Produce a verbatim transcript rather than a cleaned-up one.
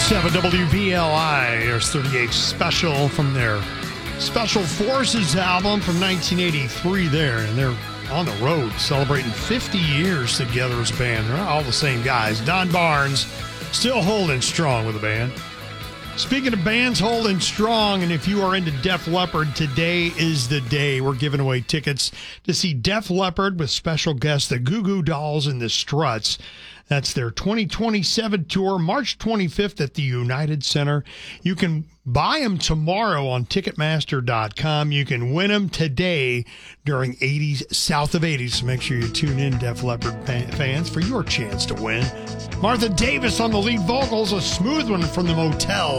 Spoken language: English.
seven W B L I. There's thirty-eight Special from their Special Forces album from nineteen eighty-three there. And they're on the road celebrating fifty years together as a band. They're not all the same guys. Don Barnes still holding strong with the band. Speaking of bands holding strong, and if you are into Def Leppard, today is the day. We're giving away tickets to see Def Leppard with special guests, the Goo Goo Dolls and the Struts. That's their twenty twenty-seven tour, March twenty-fifth at the United Center. You can buy them tomorrow on Ticketmaster dot com. You can win them today during eighties, South of eighties. So make sure you tune in, Def Leppard fans, for your chance to win. Martha Davis on the lead vocals, a smooth one from the Motel.